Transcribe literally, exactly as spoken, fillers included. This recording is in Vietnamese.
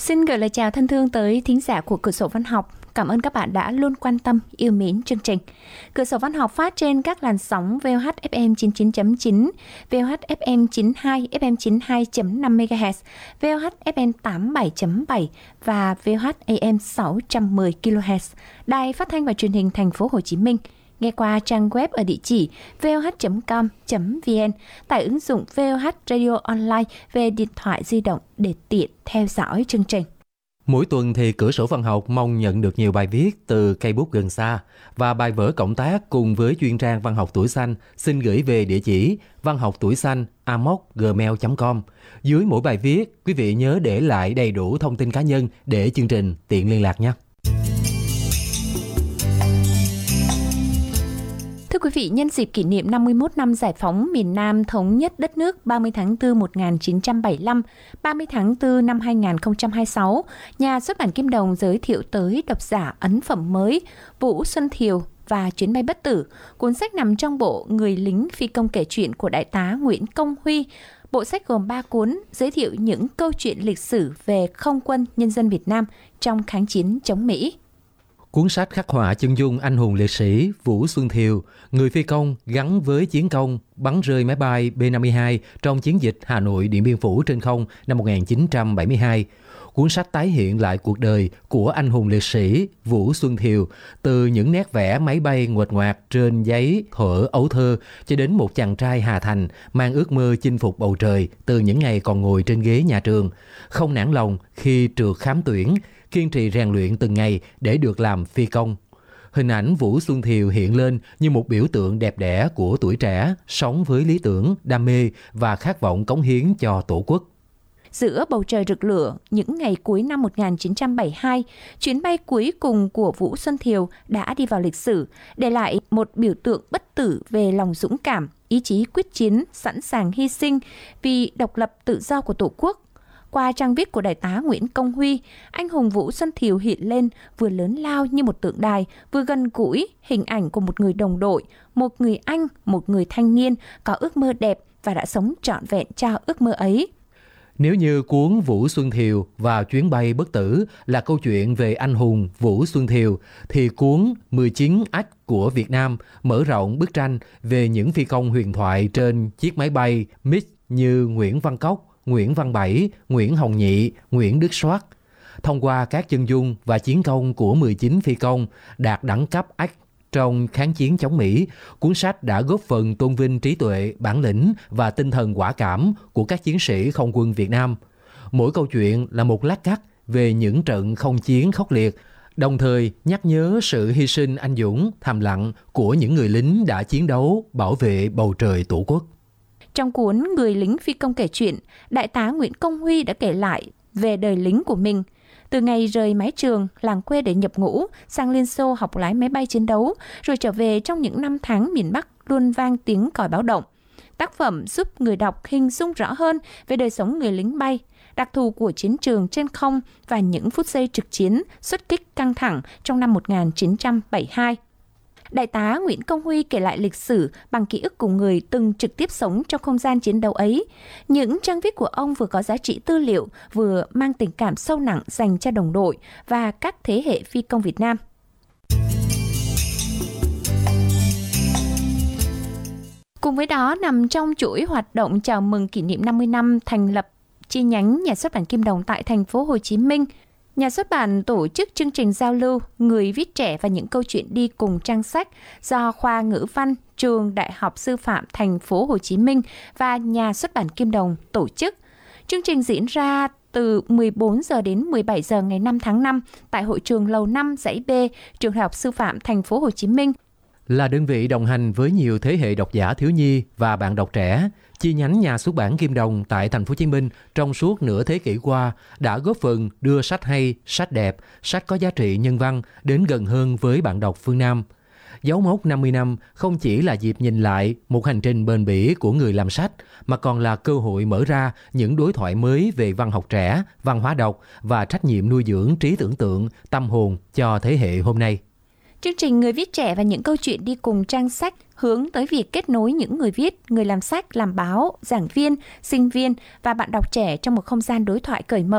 Xin gửi lời chào thân thương tới thính giả của Cửa sổ Văn học. Cảm ơn các bạn đã luôn quan tâm, yêu mến chương trình. Cửa sổ Văn học phát trên các làn sóng vê o hát ép em chín mươi chín chấm chín, vê o hát ép em chín mươi hai, ép em chín mươi hai chấm năm MHz, vê o hát ép em tám mươi bảy chấm bảy và vê o hát a em sáu trăm mười kHz. Đài phát thanh và truyền hình thành phố Hồ Chí Minh. Nghe qua trang web ở địa chỉ vê o hát chấm com chấm vn, tải ứng dụng vê o hát Radio Online về điện thoại di động để tiện theo dõi chương trình. Mỗi tuần thì Cửa sổ Văn học mong nhận được nhiều bài viết từ cây bút gần xa và bài vở cộng tác cùng với chuyên trang Văn học Tuổi Xanh xin gửi về địa chỉ văn học tuổi xanh a m o c gmail chấm com. Dưới mỗi bài viết, quý vị nhớ để lại đầy đủ thông tin cá nhân để chương trình tiện liên lạc nhé. Thưa quý vị, nhân dịp kỷ niệm năm mươi mốt năm giải phóng miền Nam thống nhất đất nước ba mươi tháng tư một nghìn chín trăm bảy mươi lăm, ba mươi tháng tư năm hai nghìn không trăm hai mươi sáu, nhà xuất bản Kim Đồng giới thiệu tới độc giả ấn phẩm mới Vũ Xuân Thiều và Chuyến bay bất tử, cuốn sách nằm trong bộ Người lính phi công kể chuyện của Đại tá Nguyễn Công Huy. Bộ sách gồm ba cuốn giới thiệu những câu chuyện lịch sử về không quân nhân dân Việt Nam trong kháng chiến chống Mỹ. Cuốn sách khắc họa chân dung anh hùng liệt sĩ Vũ Xuân Thiều, người phi công gắn với chiến công bắn rơi máy bay B năm mươi hai trong chiến dịch Hà Nội Điện Biên Phủ trên không năm một nghìn chín trăm bảy mươi hai. Cuốn sách tái hiện lại cuộc đời của anh hùng liệt sĩ Vũ Xuân Thiều, từ những nét vẽ máy bay nguệch ngoạc trên giấy thuở ấu thơ cho đến một chàng trai Hà Thành mang ước mơ chinh phục bầu trời từ những ngày còn ngồi trên ghế nhà trường, không nản lòng khi trượt khám tuyển, kiên trì rèn luyện từng ngày để được làm phi công. Hình ảnh Vũ Xuân Thiều hiện lên như một biểu tượng đẹp đẽ của tuổi trẻ, sống với lý tưởng, đam mê và khát vọng cống hiến cho Tổ quốc. Giữa bầu trời rực lửa, những ngày cuối năm một nghìn chín trăm bảy mươi hai, chuyến bay cuối cùng của Vũ Xuân Thiều đã đi vào lịch sử, để lại một biểu tượng bất tử về lòng dũng cảm, ý chí quyết chiến, sẵn sàng hy sinh vì độc lập tự do của Tổ quốc. Qua trang viết của Đại tá Nguyễn Công Huy, anh hùng Vũ Xuân Thiều hiện lên vừa lớn lao như một tượng đài, vừa gần gũi hình ảnh của một người đồng đội, một người anh, một người thanh niên có ước mơ đẹp và đã sống trọn vẹn cho ước mơ ấy. Nếu như cuốn Vũ Xuân Thiều và Chuyến bay bất tử là câu chuyện về anh hùng Vũ Xuân Thiều, thì cuốn mười chín ách của Việt Nam mở rộng bức tranh về những phi công huyền thoại trên chiếc máy bay MiG như Nguyễn Văn Cốc, Nguyễn Văn Bảy, Nguyễn Hồng Nhị, Nguyễn Đức Soát. Thông qua các chân dung và chiến công của mười chín phi công đạt đẳng cấp ách trong kháng chiến chống Mỹ, cuốn sách đã góp phần tôn vinh trí tuệ, bản lĩnh và tinh thần quả cảm của các chiến sĩ không quân Việt Nam. Mỗi câu chuyện là một lát cắt về những trận không chiến khốc liệt, đồng thời nhắc nhớ sự hy sinh anh dũng, thầm lặng của những người lính đã chiến đấu bảo vệ bầu trời Tổ quốc. Trong cuốn Người lính phi công kể chuyện, Đại tá Nguyễn Công Huy đã kể lại về đời lính của mình. Từ ngày rời mái trường, làng quê để nhập ngũ, sang Liên Xô học lái máy bay chiến đấu, rồi trở về trong những năm tháng miền Bắc luôn vang tiếng còi báo động. Tác phẩm giúp người đọc hình dung rõ hơn về đời sống người lính bay, đặc thù của chiến trường trên không và những phút giây trực chiến, xuất kích căng thẳng trong năm một nghìn chín trăm bảy mươi hai. Đại tá Nguyễn Công Huy kể lại lịch sử bằng ký ức của người từng trực tiếp sống trong không gian chiến đấu ấy. Những trang viết của ông vừa có giá trị tư liệu, vừa mang tình cảm sâu nặng dành cho đồng đội và các thế hệ phi công Việt Nam. Cùng với đó, nằm trong chuỗi hoạt động chào mừng kỷ niệm năm mươi năm thành lập chi nhánh nhà xuất bản Kim Đồng tại thành phố Hồ Chí Minh, nhà xuất bản tổ chức chương trình giao lưu Người viết trẻ và những câu chuyện đi cùng trang sách do khoa ngữ văn Trường Đại học Sư phạm thành phố Hồ Chí Minh và nhà xuất bản Kim Đồng tổ chức. Chương trình diễn ra từ mười bốn giờ đến mười bảy giờ ngày năm tháng năm tại hội trường lầu năm dãy B, Trường Đại học Sư phạm thành phố Hồ Chí Minh. Là đơn vị đồng hành với nhiều thế hệ độc giả thiếu nhi và bạn đọc trẻ, chi nhánh nhà xuất bản Kim Đồng tại thành phố Hồ Chí Minh trong suốt nửa thế kỷ qua đã góp phần đưa sách hay, sách đẹp, sách có giá trị nhân văn đến gần hơn với bạn đọc phương Nam. Dấu mốc năm mươi năm không chỉ là dịp nhìn lại một hành trình bền bỉ của người làm sách, mà còn là cơ hội mở ra những đối thoại mới về văn học trẻ, văn hóa đọc và trách nhiệm nuôi dưỡng trí tưởng tượng, tâm hồn cho thế hệ hôm nay. Chương trình Người viết trẻ và những câu chuyện đi cùng trang sách hướng tới việc kết nối những người viết, người làm sách, làm báo, giảng viên, sinh viên và bạn đọc trẻ trong một không gian đối thoại cởi mở.